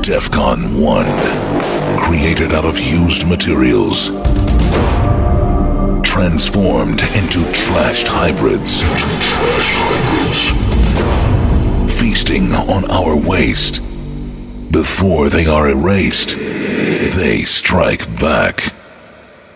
DEFCON 1. Created out of used materials. Transformed into trashed hybrids. Feasting on our waste. Before they are erased, they strike back.